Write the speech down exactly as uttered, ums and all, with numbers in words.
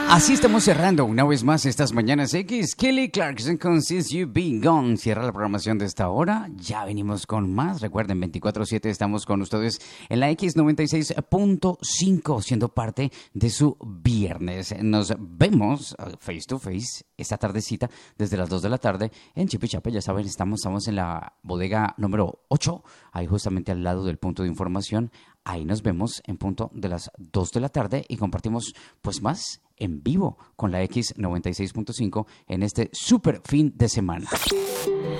Así estamos cerrando una vez más estas mañanas X. Kelly Clarkson con Since You Been Gone cierra la programación de esta hora. Ya venimos con más. Recuerden, veinticuatro siete estamos con ustedes en la X noventa y seis punto cinco, siendo parte de su viernes. Nos vemos face to face esta tardecita desde las dos de la tarde en Chipichape. Ya saben, estamos, estamos en la bodega número ocho, ahí justamente al lado del punto de información. Ahí nos vemos en punto de las dos de la tarde y compartimos pues más en vivo con la X noventa y seis punto cinco en este super fin de semana.